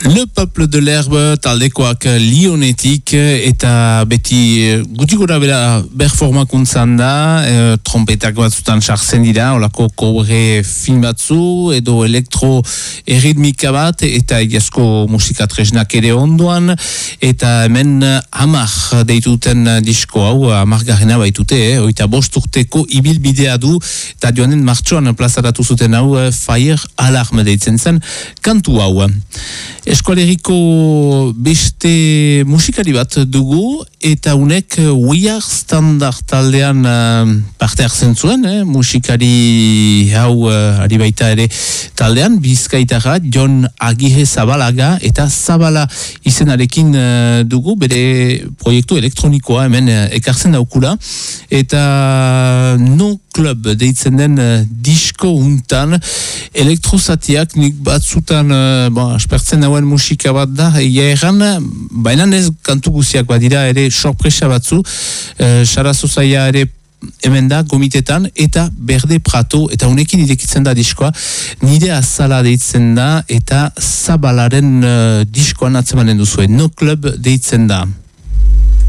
Le Peuple de l'Herbe taldekoak Lionetik eta beti guti gora bera berformakuntzan da, trompetak batzutan sartzen dira, olako kobre film batzu edo elektro erritmika bat eta egiazko musika tresnak ere ondoan, eta hemen Amar deituten disko hau, Amargarrena baitute, oita 5 urteko ibilbidea du, eta joanen martxoan plazaratu zuten hau Fire Alarm deitzen zen kantu hau. Eskualeriko beste musikari bat dugu eta unek We Are Standard taldean parte hartzen zuen, musikari hau ari baita ere taldean, Bizkaitarra Jon Agirre Zabalaga eta Zabala izenarekin dugu, bere proiektu elektronikoa hemen ekartzen daukula, eta No Club deitzen den disko untan elektrozatiak nik batzutan aspertzen dauen musika bat da, egia erran, baina ez kantu guziak badira ere sorpresa batzu, Sarazo Zaia ere hemen da gomitetan eta Berde Prato, eta unekin irekitzen da diskoa, nire azala deitzen da eta Zabalaren diskoan atzemanen duzue, No Club deitzen da.